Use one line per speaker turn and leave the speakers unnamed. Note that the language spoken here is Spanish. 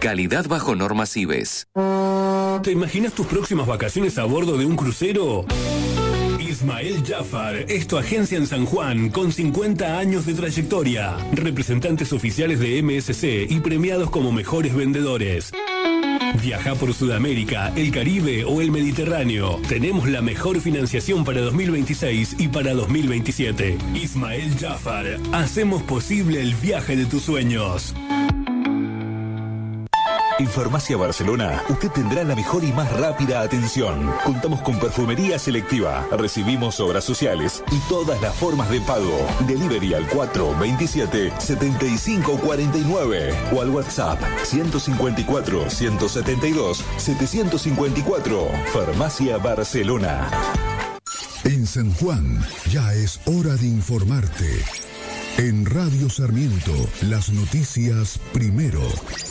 Calidad bajo normas IBES.
¿Te imaginas tus próximas vacaciones a bordo de un crucero? Ismael Jafar es tu agencia en San Juan con 50 años de trayectoria. Representantes oficiales de MSC y premiados como mejores vendedores. Viaja por Sudamérica, el Caribe o el Mediterráneo. Tenemos la mejor financiación para 2026 y para 2027. Ismael Jafar. Hacemos posible el viaje de tus sueños.
En Farmacia Barcelona, usted tendrá la mejor y más rápida atención. Contamos con perfumería selectiva, recibimos obras sociales y todas las formas de pago. Delivery al 427-7549 o al WhatsApp 154-172-754. Farmacia Barcelona.
En San Juan, ya es hora de informarte. En Radio Sarmiento, las noticias primero.